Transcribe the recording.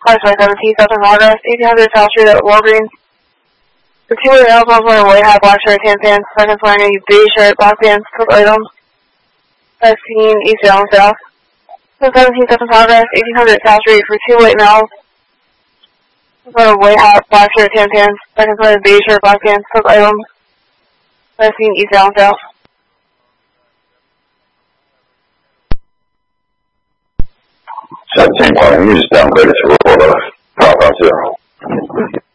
Sorry, 17, Southern Progress, 1800 South Street at Walgreens. The two-way mail comes wearing white hat, black shirt, tan pants. Second wearing a beige shirt, black pants, cook items. 16 East Allen South. 17 Southern Progress, 1800 South Street for two white males. Wearing white hat, black shirt, tan pants. Second wearing beige shirt, black pants, cook items. 17 East Allen South. 17 1, you just downgraded to report off. 550.